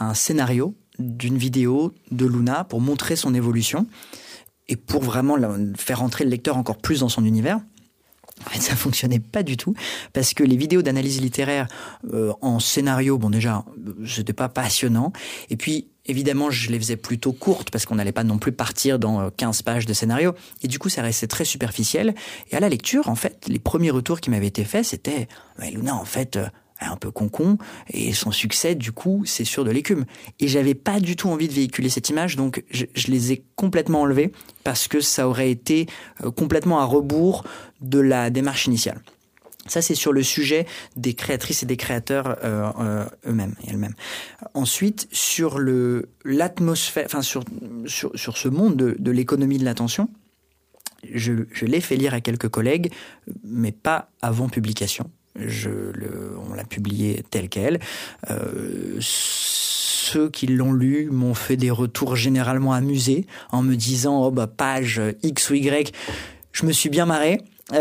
un scénario d'une vidéo de Luna pour montrer son évolution et pour vraiment faire entrer le lecteur encore plus dans son univers. En fait, ça fonctionnait pas du tout parce que les vidéos d'analyse littéraire en scénario, bon déjà, c'était pas passionnant. Et puis, évidemment, je les faisais plutôt courtes parce qu'on n'allait pas non plus partir dans 15 pages de scénario. Et du coup, ça restait très superficiel. Et à la lecture, en fait, les premiers retours qui m'avaient été faits, c'était « Luna, en fait, elle est un peu con et son succès, du coup, c'est sur de l'écume. » Et j'avais pas du tout envie de véhiculer cette image, donc je les ai complètement enlevés parce que ça aurait été complètement à rebours de la démarche initiale. Ça, c'est sur le sujet des créatrices et des créateurs eux-mêmes et elles-mêmes. Ensuite, sur l'atmosphère, enfin sur ce monde de l'économie de l'attention, je l'ai fait lire à quelques collègues, mais pas avant publication. On l'a publié tel quel. Ceux qui l'ont lu m'ont fait des retours généralement amusés en me disant page X ou Y, je me suis bien marré.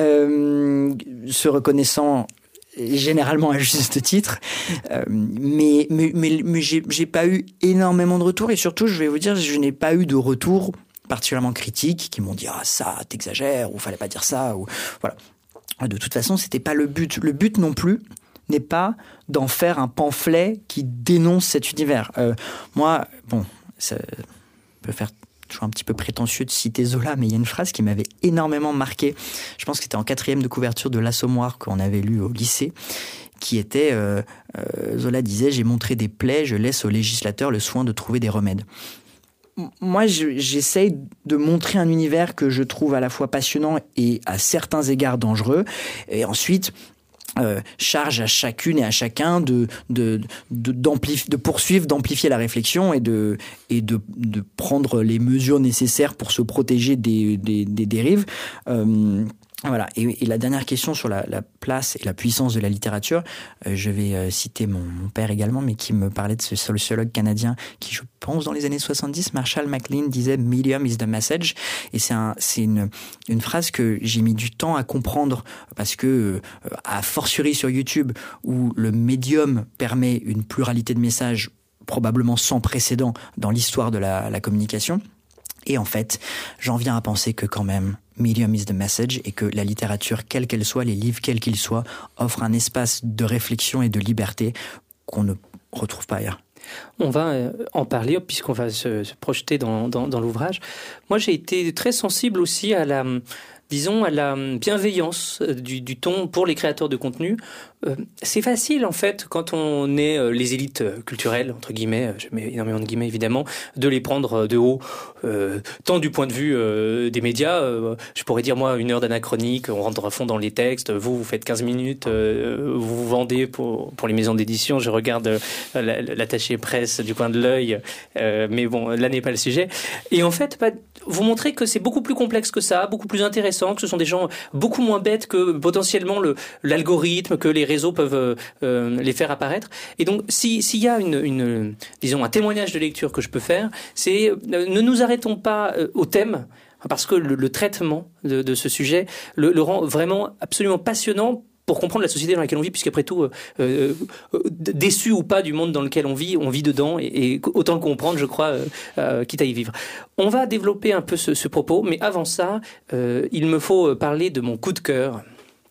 Se reconnaissant généralement à juste titre, mais j'ai pas eu énormément de retours et surtout je vais vous dire, je n'ai pas eu de retours particulièrement critiques qui m'ont dit ça t'exagères ou fallait pas dire ça ou voilà. De toute façon, c'était pas le but. Le but non plus n'est pas d'en faire un pamphlet qui dénonce cet univers. Moi, bon, ça peut faire toujours un petit peu prétentieux de citer Zola, mais il y a une phrase qui m'avait énormément marqué. Je pense que c'était en 4e de couverture de l'Assommoir qu'on avait lu au lycée, qui était Zola disait « J'ai montré des plaies, je laisse au législateur le soin de trouver des remèdes ». Moi, j'essaye de montrer un univers que je trouve à la fois passionnant et à certains égards dangereux. Et ensuite, charge à chacune et à chacun de poursuivre, d'amplifier la réflexion et de prendre les mesures nécessaires pour se protéger des dérives. Voilà. Et la dernière question sur la place et la puissance de la littérature, je vais citer mon père également, mais qui me parlait de ce sociologue canadien qui, je pense, dans les années 70, Marshall McLuhan disait « Medium is the message ». Et c'est une phrase que j'ai mis du temps à comprendre parce que, à fortiori sur YouTube, où le médium permet une pluralité de messages probablement sans précédent dans l'histoire de la communication. Et en fait, j'en viens à penser que quand même, medium is the message et que la littérature, quelle qu'elle soit, les livres, quels qu'ils soient, offrent un espace de réflexion et de liberté qu'on ne retrouve pas ailleurs. On va en parler puisqu'on va se projeter dans l'ouvrage. Moi, j'ai été très sensible aussi à la bienveillance du ton pour les créateurs de contenu. C'est facile, en fait, quand on est les élites culturelles, entre guillemets, je mets énormément de guillemets, évidemment, de les prendre de haut, tant du point de vue des médias. Je pourrais dire, moi, 1 heure d'anachronique, on rentre à fond dans les textes, vous faites 15 minutes, vous vous vendez pour les maisons d'édition. Je regarde l'attaché presse du coin de l'œil, mais bon, là n'est pas le sujet. Et en fait, vous montrez que c'est beaucoup plus complexe que ça, beaucoup plus intéressant, que ce sont des gens beaucoup moins bêtes que potentiellement l'algorithme, que les réseaux peuvent les faire apparaître. Et donc, s'il y a disons, un témoignage de lecture que je peux faire, c'est ne nous arrêtons pas au thème, parce que le traitement de ce sujet le rend vraiment absolument passionnant pour comprendre la société dans laquelle on vit, puisqu'après tout, déçu ou pas du monde dans lequel on vit dedans, et autant le comprendre, je crois, quitte à y vivre. On va développer un peu ce propos, mais avant ça, il me faut parler de mon coup de cœur.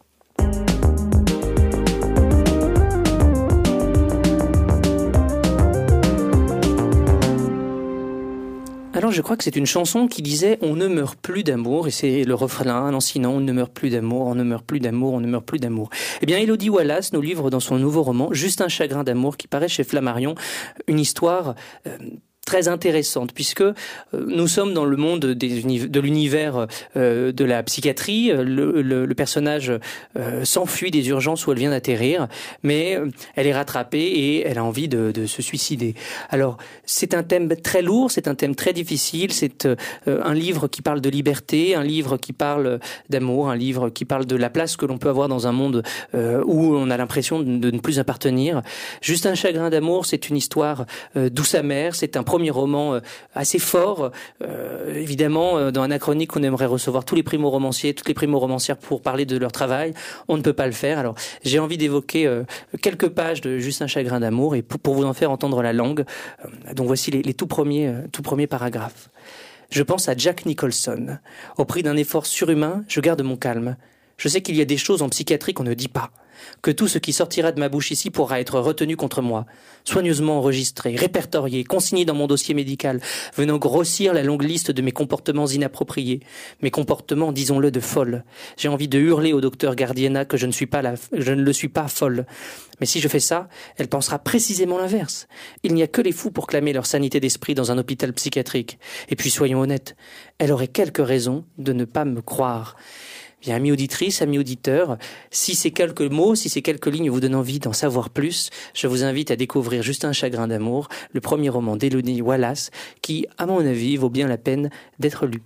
Alors je crois que c'est une chanson qui disait « On ne meurt plus d'amour » et c'est le refrain lancinant « On ne meurt plus d'amour, on ne meurt plus d'amour, on ne meurt plus d'amour ». Eh bien Élodie Wallace nous livre dans son nouveau roman « Juste un chagrin d'amour » qui paraît chez Flammarion, une histoire très intéressante, puisque nous sommes dans le monde de l'univers de la psychiatrie. Le personnage s'enfuit des urgences où elle vient d'atterrir, mais elle est rattrapée et elle a envie de se suicider. Alors, c'est un thème très lourd, c'est un thème très difficile, c'est un livre qui parle de liberté, un livre qui parle d'amour, un livre qui parle de la place que l'on peut avoir dans un monde où on a l'impression de ne plus appartenir. Juste un chagrin d'amour, c'est une histoire douce amère, c'est un premier premier roman assez fort. Évidemment, dans Anachronique, on aimerait recevoir tous les primo-romanciers, toutes les primo-romancières pour parler de leur travail. On ne peut pas le faire. Alors, j'ai envie d'évoquer quelques pages de Juste un chagrin d'amour et pour vous en faire entendre la langue. Donc voici les tout premiers paragraphes. Je pense à Jack Nicholson. Au prix d'un effort surhumain, je garde mon calme. Je sais qu'il y a des choses en psychiatrie qu'on ne dit pas, que tout ce qui sortira de ma bouche ici pourra être retenu contre moi, soigneusement enregistré, répertorié, consigné dans mon dossier médical, venant grossir la longue liste de mes comportements inappropriés, mes comportements, disons-le, de folle. J'ai envie de hurler au docteur Gardiena que je ne le suis pas folle. Mais si je fais ça, elle pensera précisément l'inverse. Il n'y a que les fous pour clamer leur sanité d'esprit dans un hôpital psychiatrique. Et puis soyons honnêtes, elle aurait quelques raisons de ne pas me croire. Bien, amis auditrices, amis auditeurs, si ces quelques mots, si ces quelques lignes vous donnent envie d'en savoir plus, je vous invite à découvrir Juste un chagrin d'amour, le premier roman d'Elodie Wallace, qui, à mon avis, vaut bien la peine d'être lu.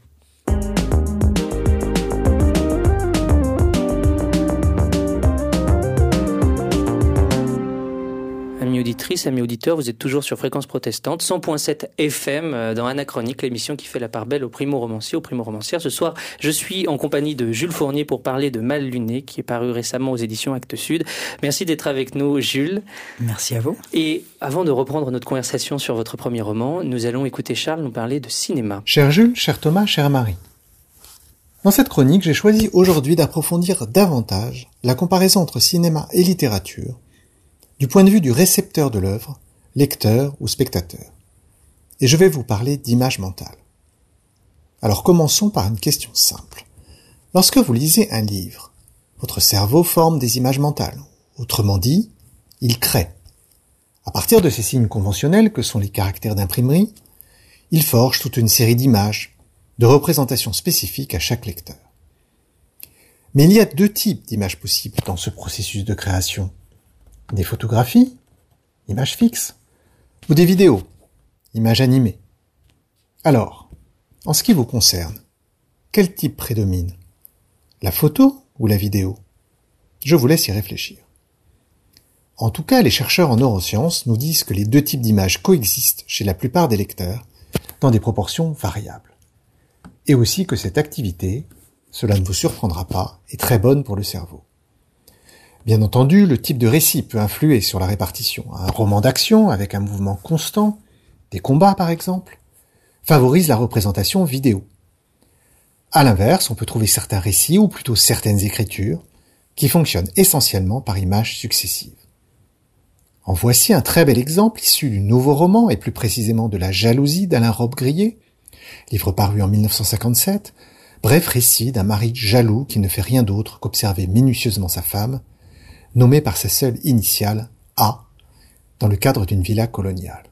Amis auditrices, amis auditeurs, vous êtes toujours sur Fréquence Protestante, 100.7 FM dans Anachronique, l'émission qui fait la part belle aux primo-romanciers, aux primo-romancières. Ce soir, je suis en compagnie de Jules Fournier pour parler de Mal luné, qui est paru récemment aux éditions Actes Sud. Merci d'être avec nous, Jules. Merci à vous. Et avant de reprendre notre conversation sur votre premier roman, nous allons écouter Charles nous parler de cinéma. Cher Jules, cher Thomas, chère Marie. Dans cette chronique, j'ai choisi aujourd'hui d'approfondir davantage la comparaison entre cinéma et littérature, du point de vue du récepteur de l'œuvre, lecteur ou spectateur. Et je vais vous parler d'image mentale. Alors commençons par une question simple. Lorsque vous lisez un livre, votre cerveau forme des images mentales. Autrement dit, il crée. À partir de ces signes conventionnels que sont les caractères d'imprimerie, il forge toute une série d'images, de représentations spécifiques à chaque lecteur. Mais il y a deux types d'images possibles dans ce processus de création. Des photographies, images fixes, ou des vidéos, images animées. Alors, en ce qui vous concerne, quel type prédomine? La photo ou la vidéo? Je vous laisse y réfléchir. En tout cas, les chercheurs en neurosciences nous disent que les deux types d'images coexistent chez la plupart des lecteurs dans des proportions variables. Et aussi que cette activité, cela ne vous surprendra pas, est très bonne pour le cerveau. Bien entendu, le type de récit peut influer sur la répartition. Un roman d'action avec un mouvement constant, des combats par exemple, favorise la représentation vidéo. À l'inverse, on peut trouver certains récits, ou plutôt certaines écritures, qui fonctionnent essentiellement par images successives. En voici un très bel exemple issu du nouveau roman, et plus précisément de La jalousie d'Alain Robbe-Grillet, livre paru en 1957, bref récit d'un mari jaloux qui ne fait rien d'autre qu'observer minutieusement sa femme, nommée par sa seule initiale, A, dans le cadre d'une villa coloniale.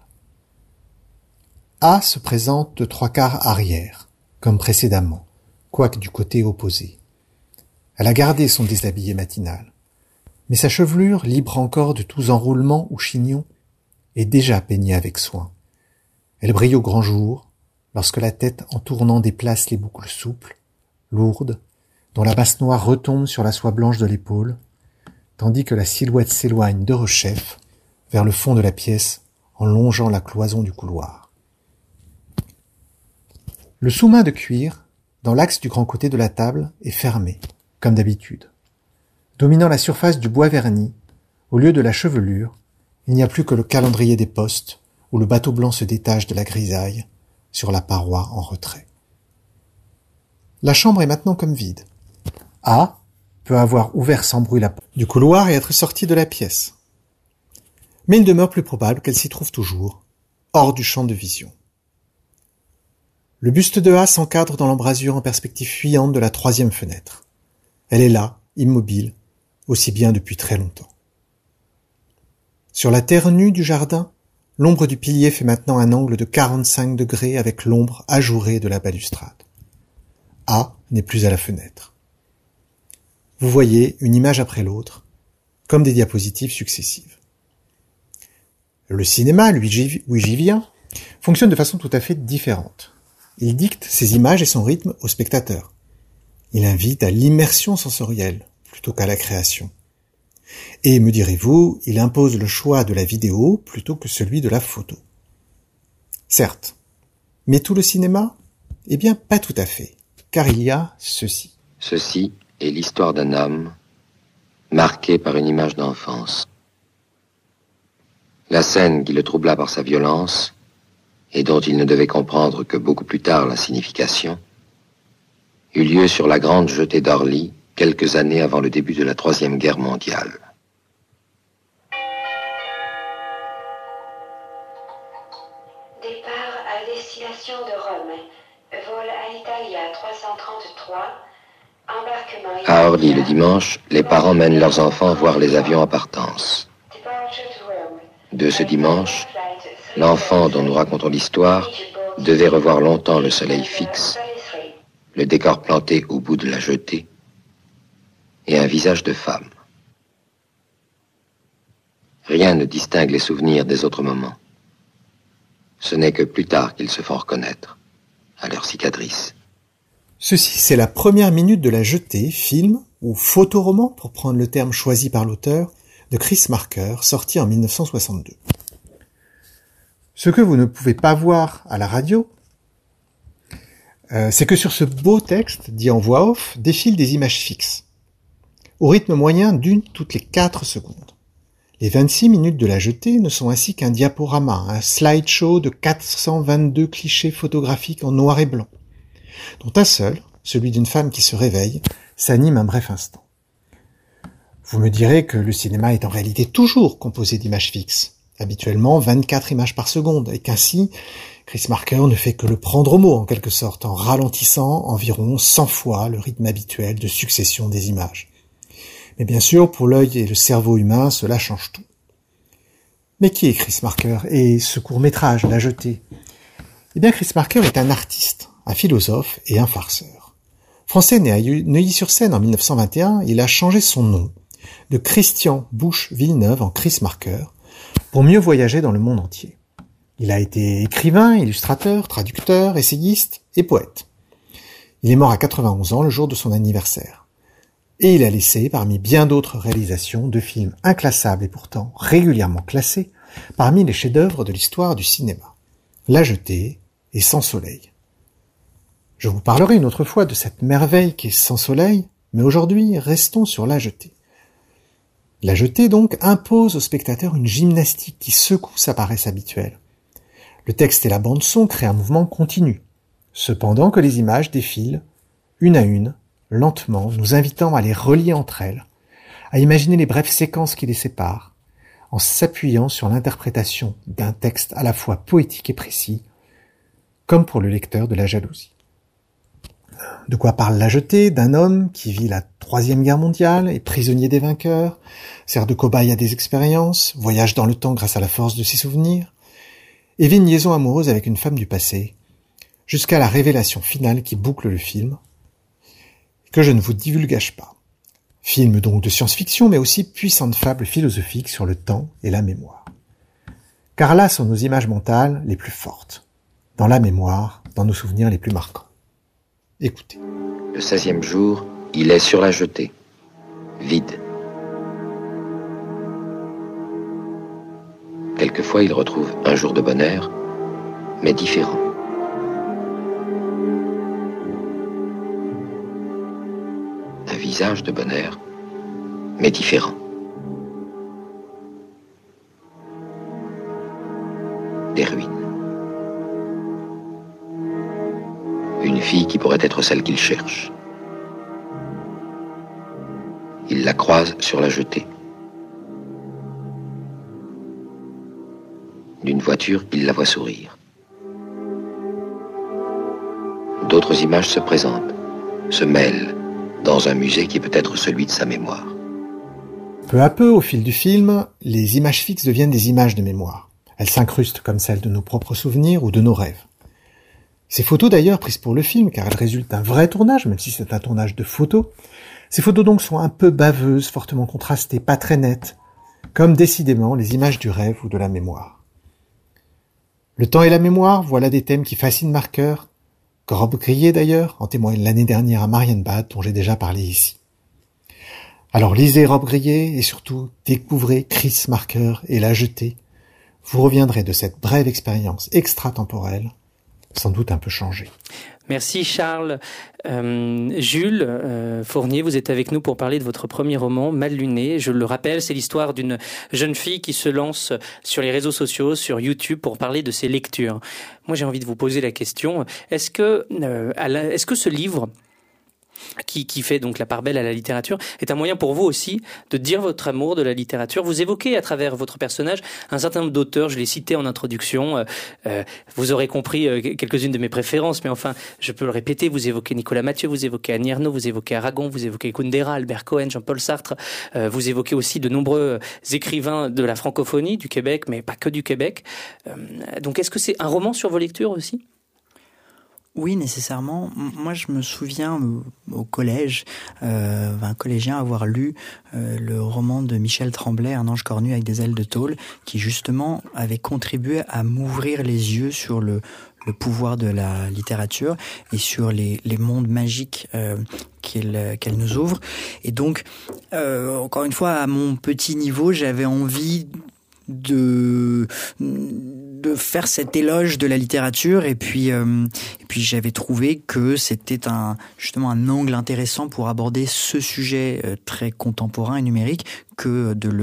A se présente de 3/4 arrière, comme précédemment, quoique du côté opposé. Elle a gardé son déshabillé matinal, mais sa chevelure, libre encore de tous enroulements ou chignons, est déjà peignée avec soin. Elle brille au grand jour, lorsque la tête en tournant déplace les boucles souples, lourdes, dont la basse noire retombe sur la soie blanche de l'épaule, tandis que la silhouette s'éloigne de rechef vers le fond de la pièce en longeant la cloison du couloir. Le sous-main de cuir, dans l'axe du grand côté de la table, est fermé, comme d'habitude. Dominant la surface du bois verni, au lieu de la chevelure, il n'y a plus que le calendrier des postes, où le bateau blanc se détache de la grisaille, sur la paroi en retrait. La chambre est maintenant comme vide. A peut avoir ouvert sans bruit la porte du couloir et être sortie de la pièce. Mais il demeure plus probable qu'elle s'y trouve toujours, hors du champ de vision. Le buste de A s'encadre dans l'embrasure en perspective fuyante de la 3e fenêtre. Elle est là, immobile, aussi bien depuis très longtemps. Sur la terre nue du jardin, l'ombre du pilier fait maintenant un angle de 45 degrés avec l'ombre ajourée de la balustrade. A n'est plus à la fenêtre. Vous voyez, une image après l'autre, comme des diapositives successives. Le cinéma, lui j'y viens, fonctionne de façon tout à fait différente. Il dicte ses images et son rythme au spectateur. Il invite à l'immersion sensorielle, plutôt qu'à la création. Et, me direz-vous, il impose le choix de la vidéo plutôt que celui de la photo. Certes. Mais tout le cinéma? Eh bien, pas tout à fait. Car il y a ceci. Ceci est l'histoire d'un homme marqué par une image d'enfance. La scène qui le troubla par sa violence et dont il ne devait comprendre que beaucoup plus tard la signification, eut lieu sur la grande jetée d'Orly, quelques années avant le début de la Troisième Guerre mondiale. Départ à destination de Rome. Vol Alitalia 333. Embarquement... À Orly, le dimanche, les parents mènent leurs enfants voir les avions en partance. De ce dimanche, l'enfant dont nous racontons l'histoire devait revoir longtemps le soleil fixe, le décor planté au bout de la jetée et un visage de femme. Rien ne distingue les souvenirs des autres moments. Ce n'est que plus tard qu'ils se font reconnaître à leur cicatrice. Ceci, c'est la première minute de La Jetée, film ou photoroman, pour prendre le terme choisi par l'auteur, de Chris Marker, sorti en 1962. Ce que vous ne pouvez pas voir à la radio, c'est que sur ce beau texte, dit en voix off, défilent des images fixes, au rythme moyen d'une toutes les 4 secondes. Les 26 minutes de La Jetée ne sont ainsi qu'un diaporama, un slideshow de 422 clichés photographiques en noir et blanc, dont un seul, celui d'une femme qui se réveille, s'anime un bref instant. Vous me direz que le cinéma est en réalité toujours composé d'images fixes, habituellement 24 images par seconde, et qu'ainsi, Chris Marker ne fait que le prendre au mot en quelque sorte, en ralentissant environ 100 fois le rythme habituel de succession des images. Mais bien sûr, pour l'œil et le cerveau humain, cela change tout. Mais qui est Chris Marker et ce court-métrage, La Jetée? Eh bien, Chris Marker est un artiste, un philosophe et un farceur. Français né à Neuilly-sur-Seine en 1921, il a changé son nom de Christian Bouche-Villeneuve en Chris Marker pour mieux voyager dans le monde entier. Il a été écrivain, illustrateur, traducteur, essayiste et poète. Il est mort à 91 ans le jour de son anniversaire. Et il a laissé, parmi bien d'autres réalisations, 2 films inclassables et pourtant régulièrement classés parmi les chefs-d'œuvre de l'histoire du cinéma. La Jetée et Sans Soleil. Je vous parlerai une autre fois de cette merveille qu'est Sans Soleil, mais aujourd'hui, restons sur La Jetée. La Jetée, donc, impose au spectateur une gymnastique qui secoue sa paresse habituelle. Le texte et la bande-son créent un mouvement continu, cependant que les images défilent, une à une, lentement, nous invitant à les relier entre elles, à imaginer les brèves séquences qui les séparent, en s'appuyant sur l'interprétation d'un texte à la fois poétique et précis, comme pour le lecteur de La Jalousie. De quoi parle La Jetée? D'un homme qui vit la Troisième Guerre mondiale, est prisonnier des vainqueurs, sert de cobaye à des expériences, voyage dans le temps grâce à la force de ses souvenirs, et vit une liaison amoureuse avec une femme du passé, jusqu'à la révélation finale qui boucle le film, que je ne vous divulgage pas. Film donc de science-fiction, mais aussi puissante fable philosophique sur le temps et la mémoire. Car là sont nos images mentales les plus fortes, dans la mémoire, dans nos souvenirs les plus marquants. Écoutez. Le 16e jour, il est sur La Jetée, vide. Quelquefois, il retrouve un jour de bonheur, mais différent. Un visage de bonheur, mais différent. Des ruines. Une fille qui pourrait être celle qu'il cherche. Il la croise sur La Jetée. D'une voiture, il la voit sourire. D'autres images se présentent, se mêlent dans un musée qui peut être celui de sa mémoire. Peu à peu, au fil du film, les images fixes deviennent des images de mémoire. Elles s'incrustent comme celles de nos propres souvenirs ou de nos rêves. Ces photos d'ailleurs prises pour le film, car elles résultent d'un vrai tournage, même si c'est un tournage de photos, ces photos donc sont un peu baveuses, fortement contrastées, pas très nettes, comme décidément les images du rêve ou de la mémoire. Le temps et la mémoire, voilà des thèmes qui fascinent Marker, que Rob Grillet d'ailleurs, en témoigne l'année dernière à Marienbad, dont j'ai déjà parlé ici. Alors lisez Rob Grillet et surtout découvrez Chris Marker et La Jetée. vous reviendrez de cette brève expérience extratemporelle, sans doute un peu changée. Merci Charles. Jules Fournier, vous êtes avec nous pour parler de votre premier roman, Mal luné. Je le rappelle, c'est l'histoire d'une jeune fille qui se lance sur les réseaux sociaux, sur YouTube, pour parler de ses lectures. Moi, j'ai envie de vous poser la question, est-ce que ce livre qui fait donc la part belle à la littérature, est un moyen pour vous aussi de dire votre amour de la littérature? Vous évoquez à travers votre personnage un certain nombre d'auteurs, je l'ai cité en introduction, vous aurez compris quelques-unes de mes préférences, mais enfin, je peux le répéter, vous évoquez Nicolas Mathieu, vous évoquez Annie Ernaux, vous évoquez Aragon, vous évoquez Kundera, Albert Cohen, Jean-Paul Sartre, vous évoquez aussi de nombreux écrivains de la francophonie, du Québec, mais pas que du Québec. Donc est-ce que c'est un roman sur vos lectures aussi ? Oui, nécessairement. Moi, je me souviens au collège, un collégien avoir lu le roman de Michel Tremblay, Un ange cornu avec des ailes de tôle, qui justement avait contribué à m'ouvrir les yeux sur le pouvoir de la littérature et sur les mondes magiques qu'elle nous ouvre. Et donc, encore une fois, à mon petit niveau, j'avais envie de faire cet éloge de la littérature et puis j'avais trouvé que c'était justement un angle intéressant pour aborder ce sujet très contemporain et numérique que de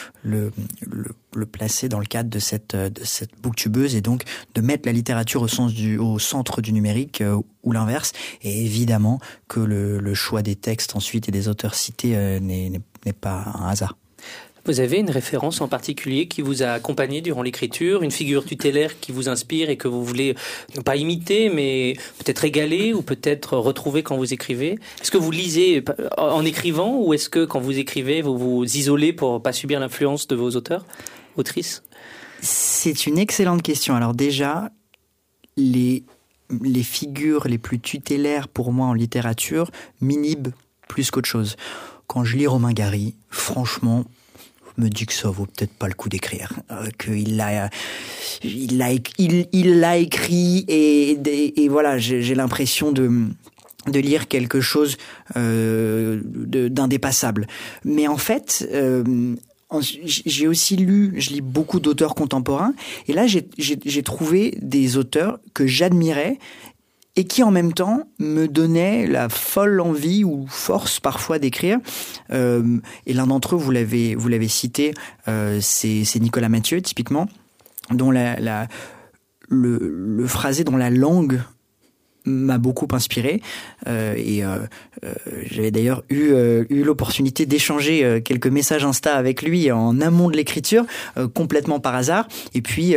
le placer dans le cadre de cette booktubeuse et donc de mettre la littérature au centre du numérique ou l'inverse. Et évidemment que le choix des textes ensuite et des auteurs cités n'est pas un hasard. Vous avez une référence en particulier qui vous a accompagné durant l'écriture, une figure tutélaire qui vous inspire et que vous voulez non pas imiter, mais peut-être égaler ou peut-être retrouver quand vous écrivez? Est-ce que vous lisez en écrivant ou est-ce que quand vous écrivez, vous vous isolez pour pas subir l'influence de vos auteurs, autrices? C'est une excellente question. Alors déjà, les figures les plus tutélaires pour moi en littérature m'inhibent plus qu'autre chose. Quand je lis Romain Gary, franchement, me dit que ça vaut peut-être pas le coup d'écrire, qu'il l'a écrit et voilà, j'ai l'impression de lire quelque chose d'indépassable. Mais en fait, je lis beaucoup d'auteurs contemporains et là j'ai trouvé des auteurs que j'admirais et qui en même temps me donnait la folle envie ou force parfois d'écrire. Et l'un d'entre eux, vous l'avez cité, c'est Nicolas Mathieu typiquement, dont le phrasé, dont la langue m'a beaucoup inspiré j'avais d'ailleurs eu l'opportunité d'échanger quelques messages Insta avec lui en amont de l'écriture, complètement par hasard, et puis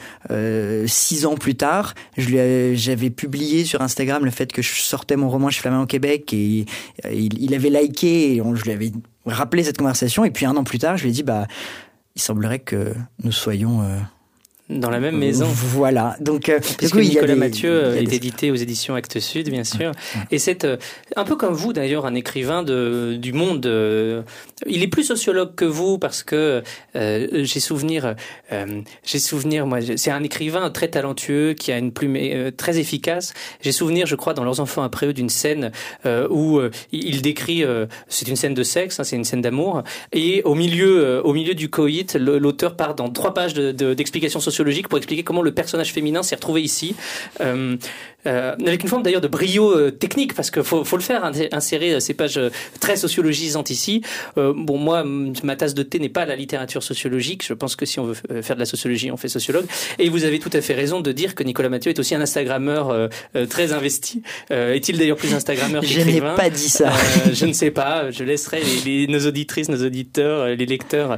6 ans plus tard j'avais publié sur Instagram le fait que je sortais mon roman chez Flammarion au Québec et il avait liké et je lui avais rappelé cette conversation, et puis 1 an plus tard je lui ai dit il semblerait que nous soyons dans la même maison. Voilà. Donc, puisque Nicolas Mathieu est édité aux éditions Actes Sud, bien sûr. Et c'est un peu comme vous, d'ailleurs, un écrivain du monde. Il est plus sociologue que vous parce que j'ai souvenir, moi, c'est un écrivain très talentueux qui a une plume très efficace. J'ai souvenir, je crois, dans Leurs enfants après eux, d'une scène où il décrit, c'est une scène de sexe, c'est une scène d'amour, et au milieu du coït, l'auteur part dans 3 pages d'explications sociologiques pour expliquer comment le personnage féminin s'est retrouvé ici, avec une forme d'ailleurs de brio technique, parce que faut le faire, insérer ces pages très sociologisantes ici. Bon, moi, ma tasse de thé n'est pas la littérature sociologique. Je pense que si on veut faire de la sociologie, on fait sociologue. Et vous avez tout à fait raison de dire que Nicolas Mathieu est aussi un Instagrammeur très investi. Est-il d'ailleurs plus Instagrammeur qu'écrivain? Je n'ai pas dit ça. Je ne sais pas. Je laisserai nos auditrices, nos auditeurs, les lecteurs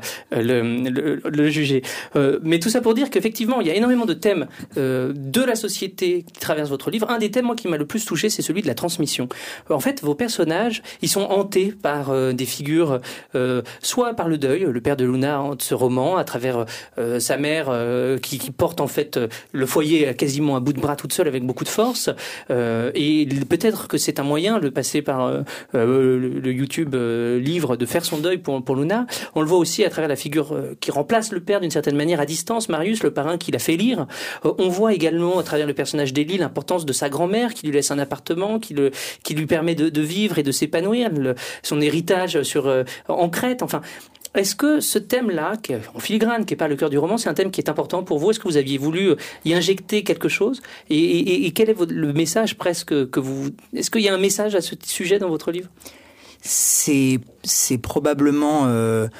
le juger. Mais tout ça pour dire qu'effectivement, il y a énormément de thèmes de la société qui traversent votre livre. Un des thèmes, moi, qui m'a le plus touché, c'est celui de la transmission. En fait, vos personnages, ils sont hantés par des figures, soit par le deuil. Le père de Luna hante ce roman à travers sa mère qui porte en fait le foyer quasiment à bout de bras toute seule avec beaucoup de force. Et peut-être que c'est un moyen, le passer par le YouTube livre, de faire son deuil pour Luna. On le voit aussi à travers la figure qui remplace le père d'une certaine manière à distance, Marius, le parrain qui l'a fait lire. On voit également à travers le personnage d'Élie l'importance de sa grand-mère qui lui laisse un appartement, qui lui permet de vivre et de s'épanouir, son héritage en Crète. Enfin, Est-ce que ce thème-là, qui est en filigrane, qui n'est pas le cœur du roman, c'est un thème qui est important pour vous? Est-ce que vous aviez voulu y injecter quelque chose? Et quel est le message presque que vous... Est-ce qu'il y a un message à ce sujet dans votre livre? C'est probablement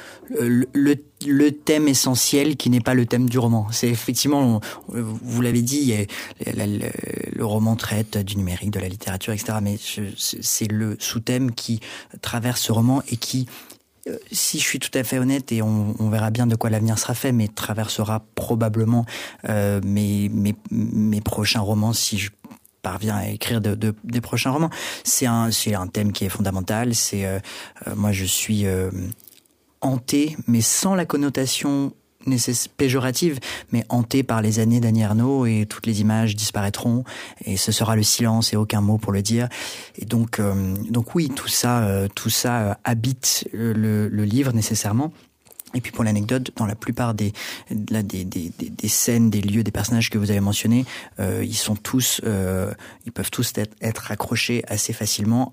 le thème essentiel qui n'est pas le thème du roman. C'est effectivement, vous l'avez dit, le roman traite du numérique, de la littérature, etc. Mais c'est le sous-thème qui traverse ce roman et qui, si je suis tout à fait honnête, et on verra bien de quoi l'avenir sera fait, mais traversera probablement mes prochains romans si je parvient à écrire des prochains romans. C'est un thème qui est fondamental. Moi, je suis hanté, mais sans la connotation péjorative, mais hanté par les années d'Annie Ernaux, et toutes les images disparaîtront et ce sera le silence et aucun mot pour le dire. Et donc oui, tout ça habite le livre nécessairement. Et puis pour l'anecdote, dans la plupart des scènes, des lieux, des personnages que vous avez mentionnés, ils peuvent tous être accrochés assez facilement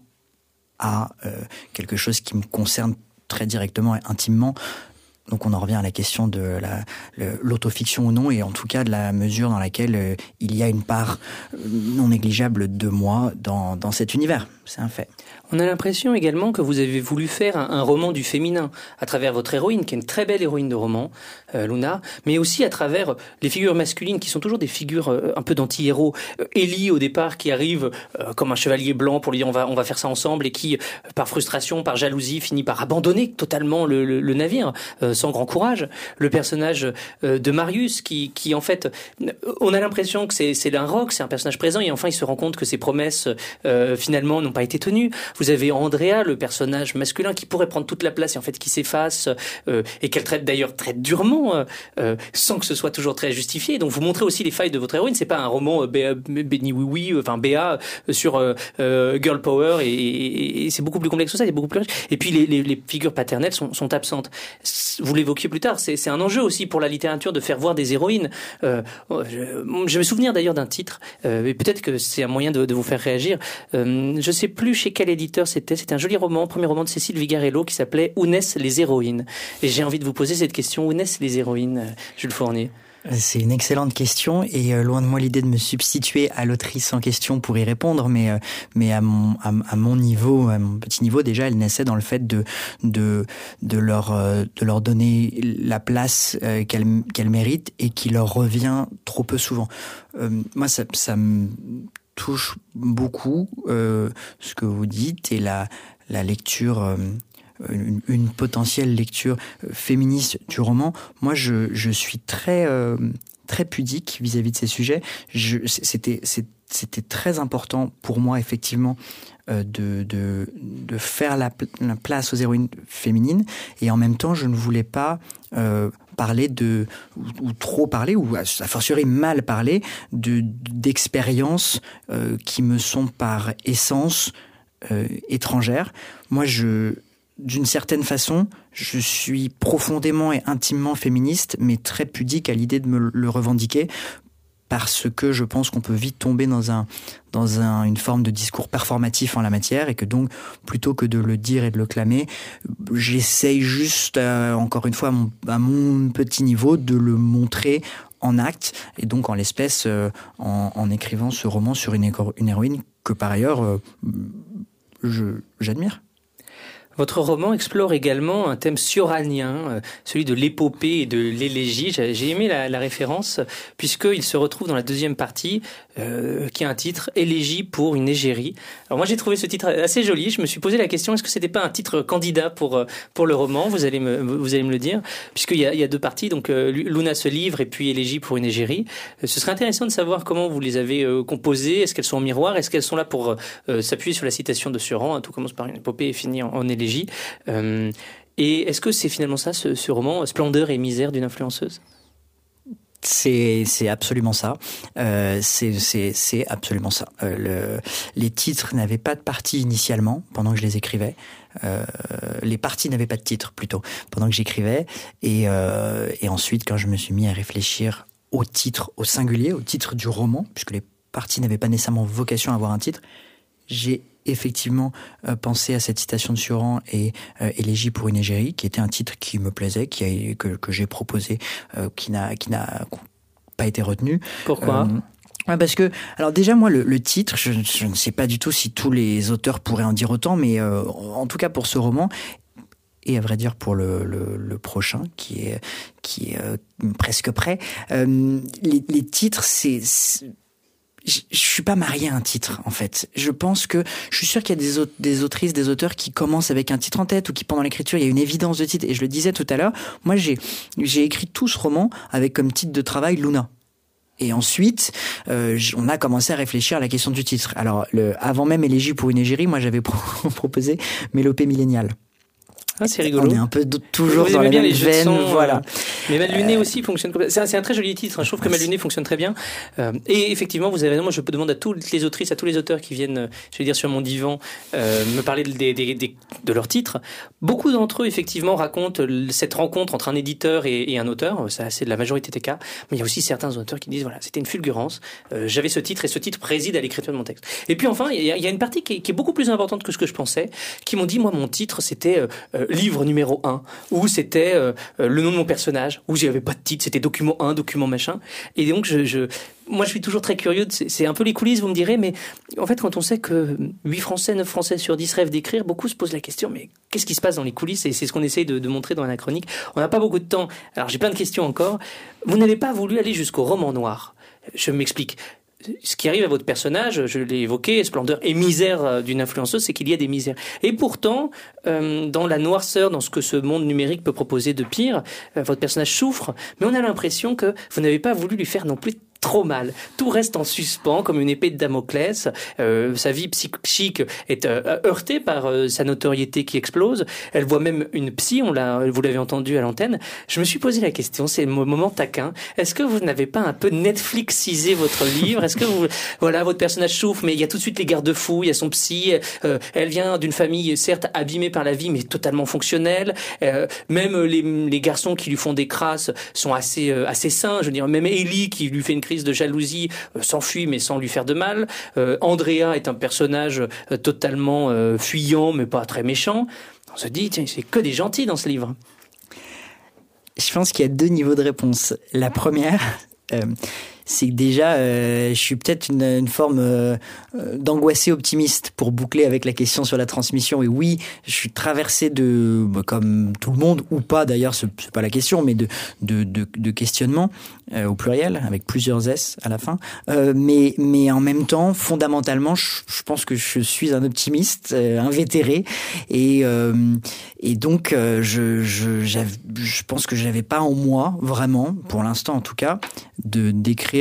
à quelque chose qui me concerne très directement et intimement. Donc on en revient à la question de l'autofiction ou non, et en tout cas de la mesure dans laquelle il y a une part non négligeable de moi dans cet univers. C'est un fait. On a l'impression également que vous avez voulu faire un roman du féminin à travers votre héroïne, qui est une très belle héroïne de roman, Luna, mais aussi à travers les figures masculines qui sont toujours des figures un peu d'anti-héros. Ellie, au départ, qui arrive comme un chevalier blanc pour lui dire on va faire ça ensemble, et qui, par frustration, par jalousie, finit par abandonner totalement le navire, sans grand courage. Le personnage de Marius, qui en fait, on a l'impression que c'est un roc, c'est un personnage présent, et enfin il se rend compte que ses promesses finalement n'ont pas été tenues. Vous avez Andrea, le personnage masculin, qui pourrait prendre toute la place et en fait qui s'efface, et qu'elle traite d'ailleurs très durement, sans que ce soit toujours très justifié. Donc vous montrez aussi les failles de votre héroïne. C'est pas un roman béni oui, enfin BA sur girl power, et c'est beaucoup plus complexe que ça, c'est beaucoup plus riche. Et puis les figures paternelles sont absentes. Vous l'évoquiez plus tard, c'est un enjeu aussi pour la littérature de faire voir des héroïnes. Je me souviens d'ailleurs d'un titre, et peut-être que c'est un moyen de vous faire réagir. Je sais plus chez quel éditeur c'était un joli roman, premier roman de Cécile Vigarello, qui s'appelait Où naissent les héroïnes. Et j'ai envie de vous poser cette question, où naissent les héroïnes, Jules Fournier? C'est une excellente question, et loin de moi l'idée de me substituer à l'autrice en question pour y répondre, mais à mon niveau, à mon petit niveau, déjà, elle naissait dans le fait de leur donner la place qu'elles méritent et qui leur revient trop peu souvent. Moi, ça me touche beaucoup ce que vous dites, et la lecture, une potentielle lecture féministe du roman. Moi, je suis très pudique vis-à-vis de ces sujets. C'était très important pour moi, effectivement, de faire la place aux héroïnes féminines, et en même temps, je ne voulais pas parler ou trop parler, ou a fortiori mal parler d'expériences qui me sont par essence étrangères. Moi, d'une certaine façon, je suis profondément et intimement féministe, mais très pudique à l'idée de me le revendiquer, parce que je pense qu'on peut vite tomber dans une forme de discours performatif en la matière, et que donc, plutôt que de le dire et de le clamer, j'essaye juste, encore une fois, à mon petit niveau, de le montrer en acte, et donc en l'espèce, en écrivant ce roman sur une héroïne que par ailleurs, j'admire. Votre roman explore également un thème cioranien, celui de l'épopée et de l'élégie. J'ai aimé la référence, puisqu'il se retrouve dans la deuxième partie, qui a un titre « Élégie pour une égérie ». Alors moi, j'ai trouvé ce titre assez joli. Je me suis posé la question, est-ce que c'était pas un titre candidat pour le roman? Vous allez me le dire, puisqu'il y a deux parties, donc Luna se livre et puis Élégie pour une égérie. Ce serait intéressant de savoir comment vous les avez composées. Est-ce qu'elles sont en miroir? Est-ce qu'elles sont là pour s'appuyer sur la citation de Sioran? Tout commence par une épopée et finit en élégie. Et est-ce que c'est finalement ça, ce roman, Splendeur et misère d'une influenceuse? C'est absolument ça. C'est absolument ça. Les titres n'avaient pas de partie initialement pendant que je les écrivais. Les parties n'avaient pas de titre plutôt pendant que j'écrivais. Et ensuite, quand je me suis mis à réfléchir au titre, au singulier, au titre du roman, puisque les parties n'avaient pas nécessairement vocation à avoir un titre, j'ai effectivement pensé à cette citation de Sioran et Élégie pour une égérie, qui était un titre qui me plaisait, que j'ai proposé, qui n'a pas été retenu. Pourquoi parce que, alors déjà moi le titre, je ne sais pas du tout si tous les auteurs pourraient en dire autant, mais en tout cas pour ce roman, et à vrai dire pour le prochain qui est presque prêt, les titres je suis pas marié à un titre, en fait. Je suis sûr qu'il y a des autrices, des auteurs qui commencent avec un titre en tête ou qui, pendant l'écriture, il y a une évidence de titre. Et je le disais tout à l'heure, moi, j'ai écrit tout ce roman avec comme titre de travail Luna. Et ensuite, on a commencé à réfléchir à la question du titre. Alors, avant même Élégie pour une égérie, moi, j'avais proposé Mélopée milléniale. Ah, c'est rigolo. On est un peu toujours dans la bien même les jeux de veine, son, voilà. Mais Mal Luné aussi fonctionne comme ça. C'est un très joli titre. Je trouve que Mal Luné fonctionne très bien. Et effectivement, vous avez raison. Moi, je demande à toutes les autrices, à tous les auteurs qui viennent, je vais dire, sur mon divan, me parler de leurs titres. Beaucoup d'entre eux, effectivement, racontent cette rencontre entre un éditeur et un auteur. Ça, c'est de la majorité des cas. Mais il y a aussi certains auteurs qui disent, voilà, c'était une fulgurance. J'avais ce titre et ce titre préside à l'écriture de mon texte. Et puis enfin, il y a une partie qui est beaucoup plus importante que ce que je pensais, qui m'ont dit, moi, mon titre, c'était livre numéro 1, où c'était le nom de mon personnage, où j'avais pas de titre, c'était document 1, document machin. Et donc, moi, je suis toujours très curieux. C'est un peu les coulisses, vous me direz, mais en fait, quand on sait que 8 Français, 9 Français sur 10 rêvent d'écrire, beaucoup se posent la question, mais qu'est-ce qui se passe dans les coulisses? Et c'est ce qu'on essaye de montrer dans la chronique. On n'a pas beaucoup de temps. Alors, j'ai plein de questions encore. Vous n'avez pas voulu aller jusqu'au roman noir. Je m'explique. Ce qui arrive à votre personnage, je l'ai évoqué, splendeur et misère d'une influenceuse, c'est qu'il y a des misères. Et pourtant, dans la noirceur, dans ce que ce monde numérique peut proposer de pire, votre personnage souffre, mais on a l'impression que vous n'avez pas voulu lui faire non plus trop mal. Tout reste en suspens, comme une épée de Damoclès. Sa vie psychique est heurtée par sa notoriété qui explose. Elle voit même une psy, vous l'avez entendu à l'antenne. Je me suis posé la question, c'est le moment taquin. Est-ce que vous n'avez pas un peu Netflixisé votre livre? Est-ce que votre personnage souffre, mais il y a tout de suite les garde-fous, il y a son psy, elle vient d'une famille certes abîmée par la vie, mais totalement fonctionnelle. Même les garçons qui lui font des crasses sont assez sains. Je veux dire, même Ellie qui lui fait une crise de jalousie s'enfuit mais sans lui faire de mal. Andrea est un personnage totalement fuyant mais pas très méchant. On se dit, tiens, c'est que des gentils dans ce livre. Je pense qu'il y a 2 niveaux de réponse. La première, c'est que déjà, je suis peut-être une forme d'angoissé optimiste pour boucler avec la question sur la transmission. Et oui, je suis traversé comme tout le monde, ou pas d'ailleurs, c'est pas la question, mais de questionnements au pluriel, avec plusieurs S à la fin. Mais en même temps, fondamentalement, je pense que je suis un optimiste, invétéré, et donc je pense que j'avais pas en moi vraiment, pour l'instant en tout cas, d'écrire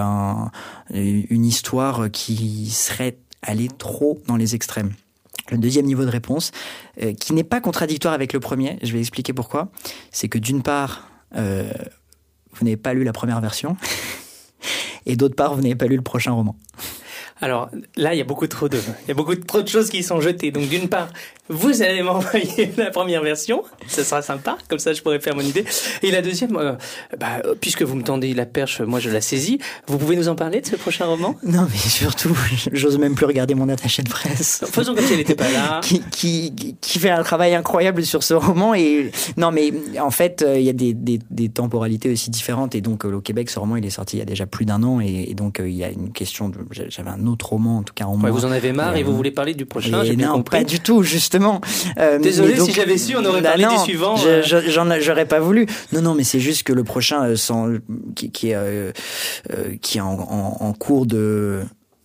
une histoire qui serait allée trop dans les extrêmes. Le deuxième niveau de réponse, qui n'est pas contradictoire avec le premier, je vais expliquer pourquoi, c'est que d'une part, vous n'avez pas lu la première version, et d'autre part, vous n'avez pas lu le prochain roman. Alors là, il y a beaucoup trop de choses qui sont jetées. Donc d'une part, vous allez m'envoyer la première version, ça sera sympa, comme ça je pourrais faire mon idée. Et la deuxième, puisque vous me tendez la perche, moi je la saisis. Vous pouvez nous en parler de ce prochain roman? Non, mais surtout, j'ose même plus regarder mon attaché de presse. Faisons comme si elle n'était pas là. qui fait un travail incroyable sur ce roman. Et non, mais en fait, il y a des temporalités aussi différentes. Et donc au Québec, ce roman, il est sorti il y a déjà plus d'1 an. Et donc il y a une question j'avais un autre roman, en tout cas en moi. Ouais, vous en avez marre et vous voulez parler du prochain, j'ai bien non, compris. Pas du tout, justement. Désolé, donc, si j'avais su, on aurait parlé du suivant. J'aurais pas voulu. Non, mais c'est juste que le prochain, qui est en cours de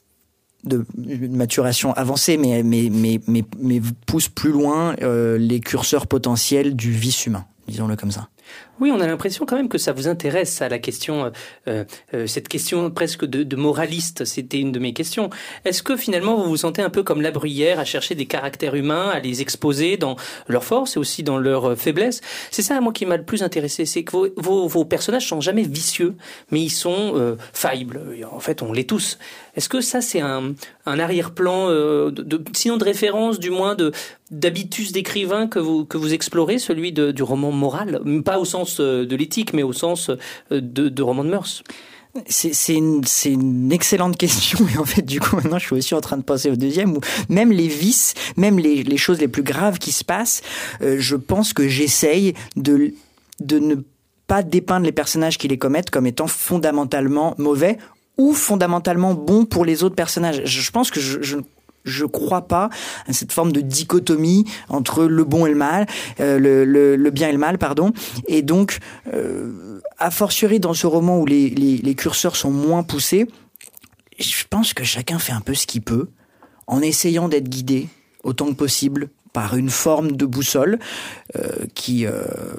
maturation avancée, mais pousse plus loin les curseurs potentiels du vice humain, disons-le comme ça. Oui, on a l'impression quand même que ça vous intéresse à la question, cette question presque de moraliste, c'était une de mes questions. Est-ce que finalement vous vous sentez un peu comme La Bruyère à chercher des caractères humains, à les exposer dans leurs forces et aussi dans leurs faiblesses? C'est ça, moi, qui m'a le plus intéressé, c'est que vos personnages sont jamais vicieux, mais ils sont faillibles. En fait, on l'est tous. Est-ce que ça, c'est un arrière-plan, sinon de référence, du moins d'habitus d'écrivain que vous explorez, celui du roman moral, pas au sens de l'éthique, mais au sens de roman de mœurs? C'est une excellente question, mais en fait, du coup, maintenant, je suis aussi en train de penser au deuxième, où même les vices, même les choses les plus graves qui se passent, je pense que j'essaye de ne pas dépeindre les personnages qui les commettent comme étant fondamentalement mauvais ou fondamentalement bons pour les autres personnages. Je pense que je crois pas à cette forme de dichotomie entre le bon et le mal, le bien et le mal, pardon. Et donc, a fortiori dans ce roman où les curseurs sont moins poussés, je pense que chacun fait un peu ce qu'il peut, en essayant d'être guidé autant que possible par une forme de boussole qui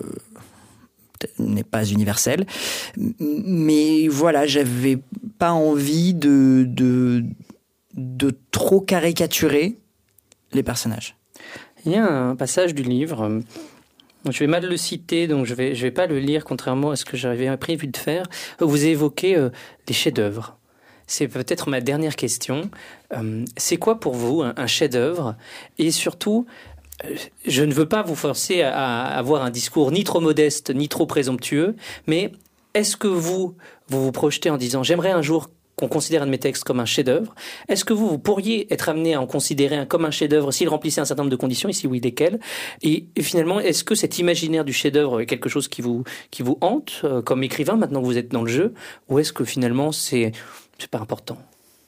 n'est pas universelle. Mais voilà, j'avais pas envie de trop caricaturer les personnages. Il y a un passage du livre, je vais mal le citer, donc je vais pas le lire, contrairement à ce que j'avais prévu de faire. Vous évoquez des chefs-d'œuvre. C'est peut-être ma dernière question. C'est quoi pour vous un chef-d'œuvre ? Et surtout, je ne veux pas vous forcer à avoir un discours ni trop modeste, ni trop présomptueux, mais est-ce que vous projetez en disant « j'aimerais un jour qu'on considère un de mes textes comme un chef-d'œuvre ». Est-ce que vous pourriez être amené à en considérer un comme un chef-d'œuvre s'il remplissait un certain nombre de conditions, et si oui, lesquelles ? Et finalement, est-ce que cet imaginaire du chef-d'œuvre est quelque chose qui vous hante comme écrivain maintenant que vous êtes dans le jeu, ou est-ce que finalement c'est pas important ?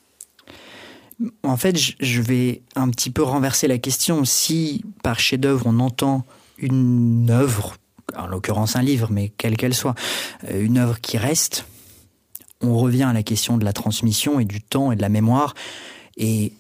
En fait, je vais un petit peu renverser la question. Si par chef-d'œuvre on entend une œuvre, en l'occurrence un livre, mais quelle qu'elle soit, une œuvre qui reste, on revient à la question de la transmission et du temps et de la mémoire. Et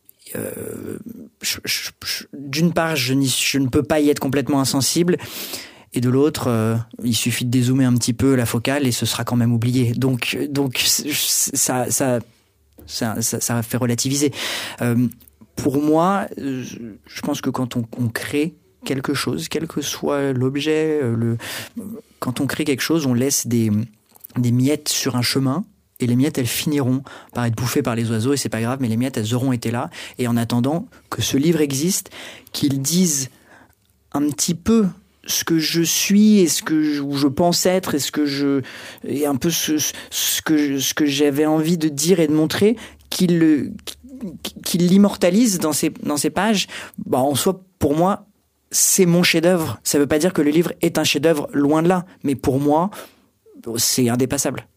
d'une part, je ne peux pas y être complètement insensible. Et de l'autre, il suffit de dézoomer un petit peu la focale et ce sera quand même oublié. Donc ça fait relativiser. Pour moi, je pense que quand on crée quelque chose, quel que soit l'objet, quand on crée quelque chose, on laisse des miettes sur un chemin, et les miettes, elles finiront par être bouffées par les oiseaux, et c'est pas grave, mais les miettes, elles auront été là. Et en attendant que ce livre existe, qu'il dise un petit peu ce que je suis et où je pense être et un peu ce que j'avais envie de dire et de montrer, qu'il l'immortalise dans ses pages. En soi, pour moi, c'est mon chef-d'œuvre. Ça veut pas dire que le livre est un chef-d'œuvre, loin de là. Mais pour moi, c'est indépassable.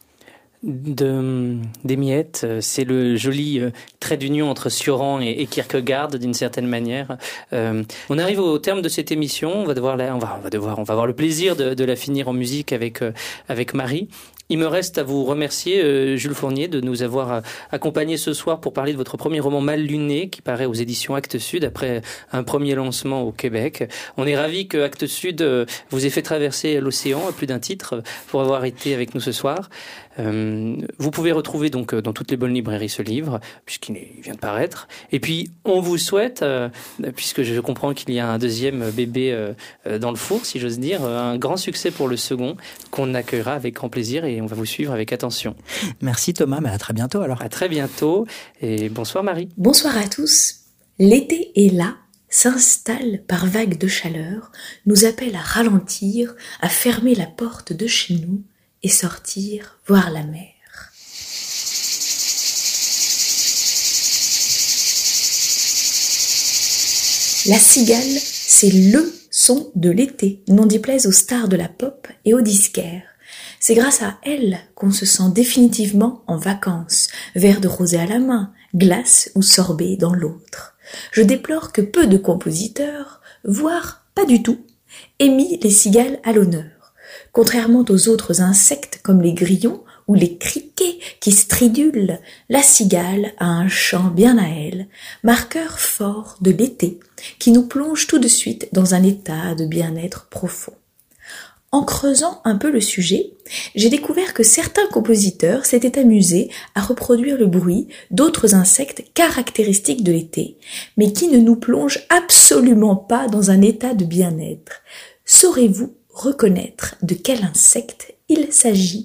Des miettes, c'est le joli trait d'union entre Sioran et Kierkegaard d'une certaine manière. On arrive au terme de cette émission. On va avoir le plaisir de la finir en musique avec Marie. Il me reste à vous remercier, Jules Fournier, de nous avoir accompagnés ce soir pour parler de votre premier roman Mal luné, qui paraît aux éditions Actes Sud après un premier lancement au Québec. On est ravis que Actes Sud vous ait fait traverser l'océan à plus d'un titre pour avoir été avec nous ce soir. Vous pouvez retrouver donc dans toutes les bonnes librairies ce livre, puisqu'il vient de paraître. Et puis, on vous souhaite, puisque je comprends qu'il y a un deuxième bébé dans le four, si j'ose dire, un grand succès pour le second, qu'on accueillera avec grand plaisir et on va vous suivre avec attention. Merci Thomas, mais à très bientôt alors. À très bientôt et bonsoir Marie. Bonsoir à tous. L'été est là, s'installe par vagues de chaleur, nous appelle à ralentir, à fermer la porte de chez nous et sortir voir la mer. La cigale, c'est le son de l'été, n'en déplaise aux stars de la pop et aux disquaires. C'est grâce à elle qu'on se sent définitivement en vacances, verre de rosé à la main, glace ou sorbet dans l'autre. Je déplore que peu de compositeurs, voire pas du tout, aient mis les cigales à l'honneur. Contrairement aux autres insectes comme les grillons ou les criquets qui stridulent, la cigale a un chant bien à elle, marqueur fort de l'été, qui nous plonge tout de suite dans un état de bien-être profond. En creusant un peu le sujet, j'ai découvert que certains compositeurs s'étaient amusés à reproduire le bruit d'autres insectes caractéristiques de l'été, mais qui ne nous plongent absolument pas dans un état de bien-être. Saurez-vous reconnaître de quel insecte il s'agit ?